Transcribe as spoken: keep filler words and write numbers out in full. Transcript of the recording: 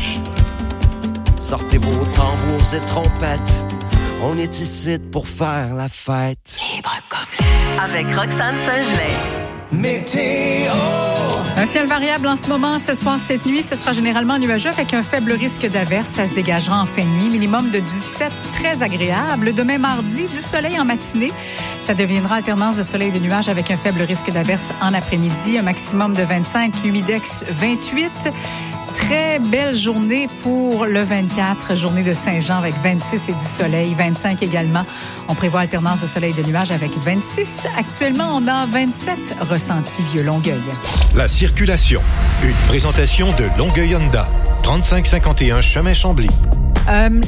dimanche. Sortez vos tambours et trompettes. On est ici pour faire la fête. Libre comme l'air. Avec Roxane Saint-Gelais. Météo. Un ciel variable en ce moment. Ce soir, cette nuit, ce sera généralement nuageux avec un faible risque d'averse. Ça se dégagera en fin de nuit. Minimum de dix-sept, très agréable. Demain, mardi, du soleil en matinée. Ça deviendra alternance de soleil et de nuages avec un faible risque d'averse en après-midi. Un maximum de vingt-cinq, l'humidex vingt-huit. Très belle journée pour le vingt-quatre, journée de Saint-Jean avec vingt-six et du soleil, vingt-cinq également. On prévoit alternance de soleil et de nuages avec vingt-six. Actuellement, on a vingt-sept ressentis vieux Longueuil. La circulation. Une présentation de Longueuil Honda. trente-cinq cinquante et un chemin Chambly. Euh,